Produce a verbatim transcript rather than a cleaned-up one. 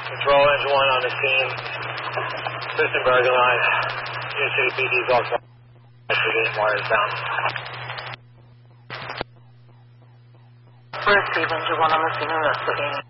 Control engine one on the scene. System Bergen line. New City P D's off. Getting wires down. First, Steve, engine one on the scene investigating.